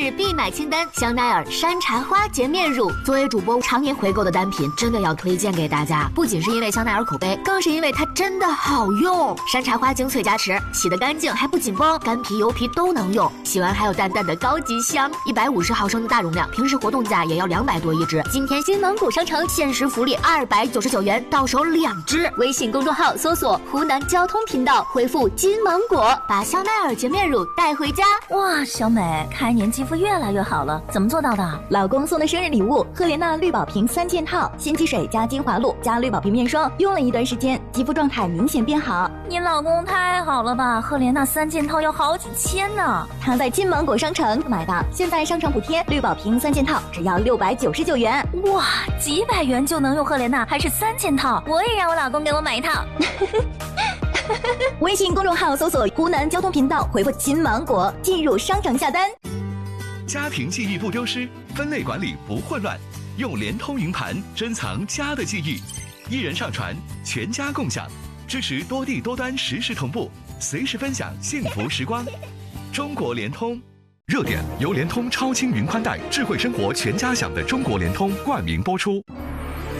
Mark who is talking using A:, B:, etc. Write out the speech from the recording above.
A: 是必买清单，香奈儿山茶花洁面乳。作为主播常年回购的单品，真的要推荐给大家。不仅是因为香奈儿口碑，更是因为它真的好用。山茶花精粹加持，洗得干净还不紧绷，干皮油皮都能用。洗完还有淡淡的高级香。150毫升的大容量，平时活动价也要200多一支。今天金芒果商城限时福利299元，到手2支。微信公众号搜索湖南交通频道，回复金芒果，把香奈儿洁面乳带回家。
B: 哇，小美，开年肌肤越来越好了，怎么做到的？
C: 老公送的生日礼物，赫莲娜绿宝瓶3件套，鲜肌水加精华露加绿宝瓶面霜，用了一段时间，肌肤状态明显变好。
B: 你老公太好了吧，赫莲娜3件套要好几千呢。
C: 他在金芒果商城买的，现在商城补贴，绿宝瓶3件套只要699元。
B: 哇，几百元就能用赫莲娜，还是3件套，我也让我老公给我买一套。
C: 微信公众号搜索湖南交通频道，回复金芒果进入商城下单。
D: 家庭记忆不丢失，分类管理不混乱，用联通云盘珍藏家的记忆，一人上传，全家共享，支持多地多端实时同步，随时分享幸福时光。中国联通。热点由联通超轻云宽带智慧生活全家享的中国联通冠名播出。